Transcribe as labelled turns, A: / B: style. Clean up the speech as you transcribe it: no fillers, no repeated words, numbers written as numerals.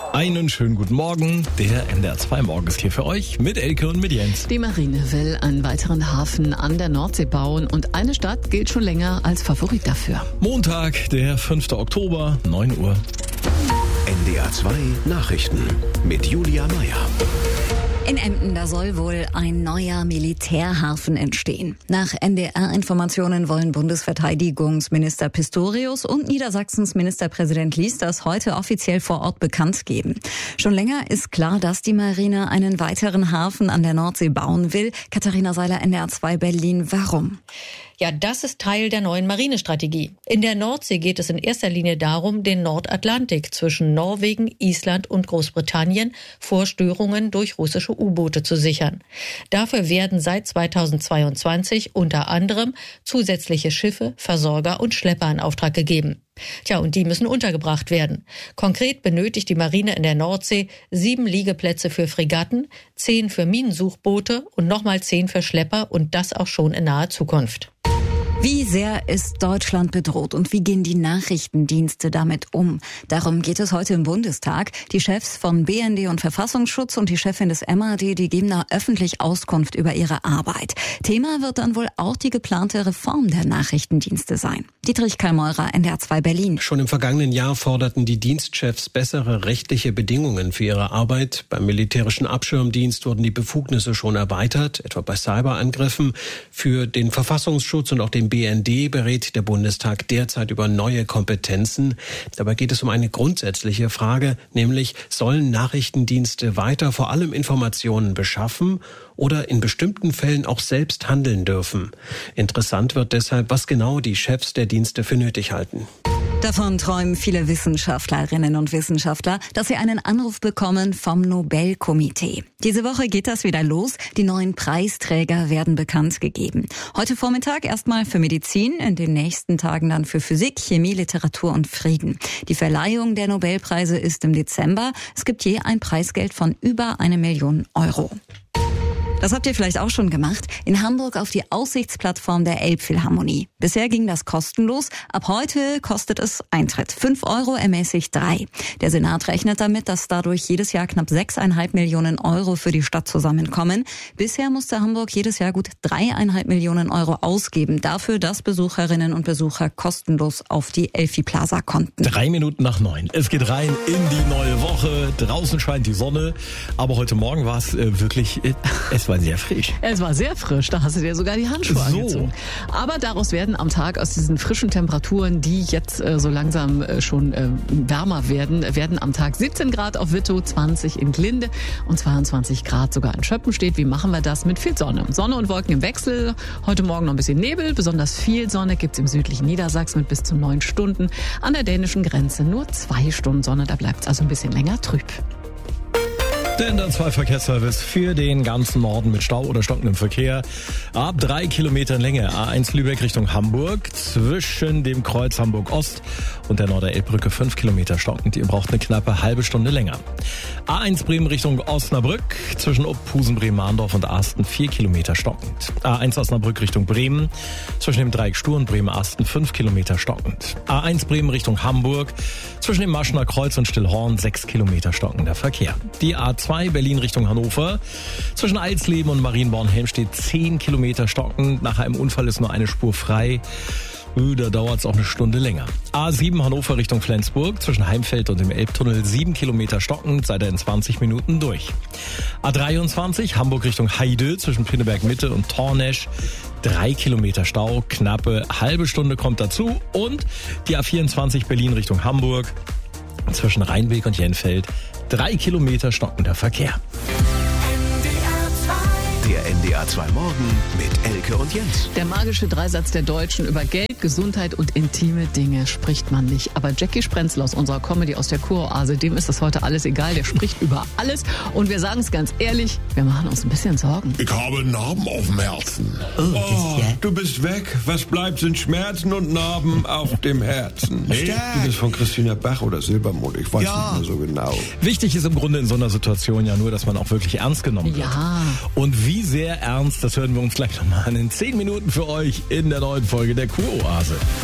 A: Einen schönen guten Morgen. Der NDR 2 Morgen ist hier für euch mit Elke und mit Jens.
B: Die Marine will einen weiteren Hafen an der Nordsee bauen und eine Stadt gilt schon länger als Favorit dafür.
A: Montag, der 5. Oktober, 9 Uhr.
C: NDR 2 Nachrichten mit Julia Meyer.
D: In Emden, da soll wohl ein neuer Militärhafen entstehen. Nach NDR-Informationen wollen Bundesverteidigungsminister Pistorius und Niedersachsens Ministerpräsident Lies das heute offiziell vor Ort bekannt geben. Schon länger ist klar, dass die Marine einen weiteren Hafen an der Nordsee bauen will. Katharina Seiler, NDR 2 Berlin. Warum?
E: Ja, das ist Teil der neuen Marinestrategie. In der Nordsee geht es in erster Linie darum, den Nordatlantik zwischen Norwegen, Island und Großbritannien vor Störungen durch russische U-Boote zu sichern. Dafür werden seit 2022 unter anderem zusätzliche Schiffe, Versorger und Schlepper in Auftrag gegeben. Tja, und die müssen untergebracht werden. Konkret benötigt die Marine in der Nordsee 7 Liegeplätze für Fregatten, 10 für Minensuchboote und nochmal 10 für Schlepper und das auch schon in naher Zukunft.
D: Wie sehr ist Deutschland bedroht und wie gehen die Nachrichtendienste damit um? Darum geht es heute im Bundestag. Die Chefs von BND und Verfassungsschutz und die Chefin des MAD, die geben da öffentlich Auskunft über ihre Arbeit. Thema wird dann wohl auch die geplante Reform der Nachrichtendienste sein. Dietrich Kallmeurer, NDR 2 Berlin.
F: Schon im vergangenen Jahr forderten die Dienstchefs bessere rechtliche Bedingungen für ihre Arbeit. Beim militärischen Abschirmdienst wurden die Befugnisse schon erweitert, etwa bei Cyberangriffen. Für den Verfassungsschutz und auch den BND berät der Bundestag derzeit über neue Kompetenzen. Dabei geht es um eine grundsätzliche Frage, nämlich sollen Nachrichtendienste weiter vor allem Informationen beschaffen oder in bestimmten Fällen auch selbst handeln dürfen. Interessant wird deshalb, was genau die Chefs der Dienste für nötig halten.
D: Davon träumen viele Wissenschaftlerinnen und Wissenschaftler, dass sie einen Anruf bekommen vom Nobelkomitee. Diese Woche geht das wieder los. Die neuen Preisträger werden bekannt gegeben. Heute Vormittag erstmal für Medizin, in den nächsten Tagen dann für Physik, Chemie, Literatur und Frieden. Die Verleihung der Nobelpreise ist im Dezember. Es gibt je ein Preisgeld von über 1 Million Euro. Das habt ihr vielleicht auch schon gemacht. In Hamburg auf die Aussichtsplattform der Elbphilharmonie. Bisher ging das kostenlos. Ab heute kostet es Eintritt. 5 Euro ermäßigt 3. Der Senat rechnet damit, dass dadurch jedes Jahr knapp 6,5 Millionen Euro für die Stadt zusammenkommen. Bisher musste Hamburg jedes Jahr gut 3,5 Millionen Euro ausgeben. Dafür, dass Besucherinnen und Besucher kostenlos auf die Elfi Plaza konnten.
A: 3 Minuten nach 9. Es geht rein in die neue Woche. Draußen scheint die Sonne. Aber heute Morgen war es wirklich... Es war sehr frisch.
B: Es war sehr frisch, da hast du dir sogar die Handschuhe angezogen. Aber daraus werden am Tag aus diesen frischen Temperaturen, die jetzt so langsam schon wärmer werden am Tag 17 Grad auf Wittow, 20 in Glinde und 22 Grad sogar in Schöppenstedt. Wie machen wir das? Mit viel Sonne. Sonne und Wolken im Wechsel. Heute Morgen noch ein bisschen Nebel. Besonders viel Sonne gibt's im südlichen Niedersachsen mit bis zu 9 Stunden. An der dänischen Grenze nur 2 Stunden Sonne. Da bleibt's also ein bisschen länger trüb.
A: Der NDR 2 Verkehrsservice für den ganzen Norden mit Stau oder stockendem Verkehr. Ab 3 Kilometern Länge A1 Lübeck Richtung Hamburg zwischen dem Kreuz Hamburg Ost und der Norderelbbrücke 5 Kilometer stockend. Ihr braucht eine knappe halbe Stunde länger. A1 Bremen Richtung Osnabrück zwischen Opphusen, Bremen-Mahndorf und Asten 4 Kilometer stockend. A1 Osnabrück Richtung Bremen zwischen dem Dreieck Stur und Bremen-Asten 5 Kilometer stockend. A1 Bremen Richtung Hamburg zwischen dem Maschener Kreuz und Stillhorn 6 Kilometer stockender Verkehr. Die A2 Berlin Richtung Hannover. Zwischen Alsleben und Marienborn-Helmstedt 10 Kilometer stockend. Nach einem Unfall ist nur eine Spur frei. Da dauert es auch eine Stunde länger. A7 Hannover Richtung Flensburg. Zwischen Heimfeld und dem Elbtunnel 7 Kilometer stockend. Seid ihr in 20 Minuten durch. A23 Hamburg Richtung Heide. Zwischen Pinneberg Mitte und Tornesch 3 Kilometer Stau. Knappe halbe Stunde kommt dazu. Und die A24 Berlin Richtung Hamburg. Zwischen Rheinweg und Jenfeld 3 Kilometer stockender Verkehr.
C: Der NDR 2 Morgen mit Elke und Jens.
B: Der magische Dreisatz der Deutschen: über Geld, Gesundheit und intime Dinge spricht man nicht. Aber Jackie Sprenzel aus unserer Comedy aus der Kuroase, dem ist das heute alles egal. Der spricht über alles. Und wir sagen es ganz ehrlich, wir machen uns ein bisschen Sorgen.
G: Ich habe Narben auf dem Herzen. Du bist weg. Was bleibt, sind Schmerzen und Narben auf dem Herzen. Du bist von Christina Bach oder Silbermond. Ich weiß nicht mehr so genau.
A: Wichtig ist im Grunde in so einer Situation ja nur, dass man auch wirklich ernst genommen wird.
B: Ja.
A: Und wie sehr ernst, das hören wir uns gleich nochmal an in 10 Minuten für euch in der neuen Folge der Kuroase.